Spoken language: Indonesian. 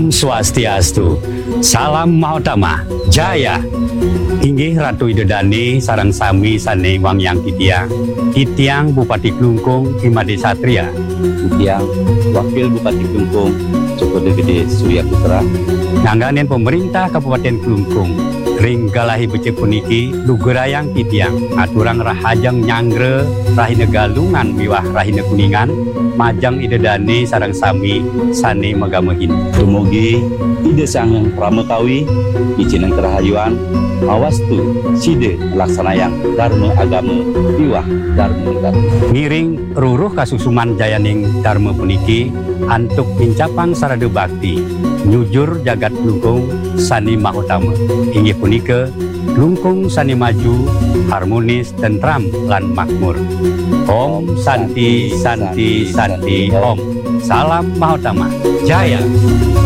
Om Swastiastu, Salam Mahotama, Jaya. Inggih Ratu Idedani sareng sami sane Wangyang Titiang, Titiang Bupati Klungkung Imade Satria, Titiang Wakil Bupati Klungkung Joko Gede Surya Putra, ngangganen pemerintah Kabupaten Klungkung, ring galahi becek puniki lugerayang Titiang, aturang rahajang nyangre rahine galungan miwah rahine kuningan, majang Idedani sareng sami sane megamehin. Dumugi ide sangang pramekawi, ijinan kerahayuan, awastu side laksanayang dharma agama piwah dharma negara. Ngiring ruruh kasusuman jayaning dharma puniki antuk pincapang sarada bakti nyujur jagat Klungkung sani mahutama. Inggih punika Klungkung sani maju, harmonis, tentram lan makmur. Om Santi Santi Santi Om. Salam Mahotama, Jaya.